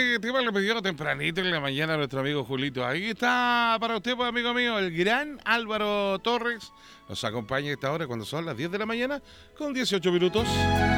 este tema lo pidió tempranito en la mañana nuestro amigo Julito. Ahí está para usted, pues, amigo mío, el gran Álvaro Torres. Nos acompaña a esta hora cuando son las 10 de la mañana con 18 minutos.